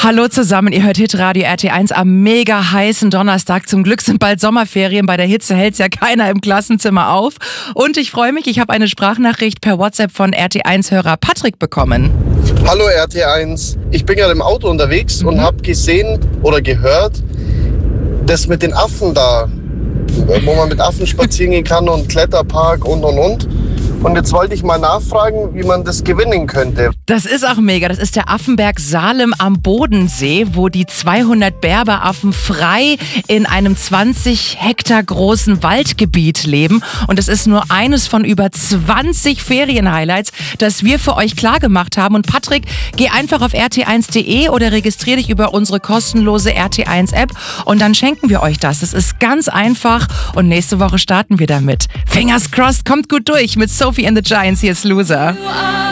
Hallo zusammen, ihr hört Hitradio RT1 am mega heißen Donnerstag. Zum Glück sind bald Sommerferien, bei der Hitze hält's ja keiner im Klassenzimmer auf. Und ich freue mich, ich habe eine Sprachnachricht per WhatsApp von RT1-Hörer Patrick bekommen. Hallo RT1, ich bin gerade im Auto unterwegs und habe gesehen oder gehört, das mit den Affen da, wo man mit Affen spazieren gehen kann und Kletterpark und. Und jetzt wollte ich mal nachfragen, wie man das gewinnen könnte. Das ist auch mega. Das ist der Affenberg Salem am Bodensee, wo die 200 Berberaffen frei in einem 20 Hektar großen Waldgebiet leben. Und es ist nur eines von über 20 Ferienhighlights, das wir für euch klar gemacht haben. Und Patrick, geh einfach auf rt1.de oder registrier dich über unsere kostenlose RT1-App und dann schenken wir euch das. Es ist ganz einfach und nächste Woche starten wir damit. Fingers crossed, kommt gut durch mit Sophie and the Giants. Hier ist Loser.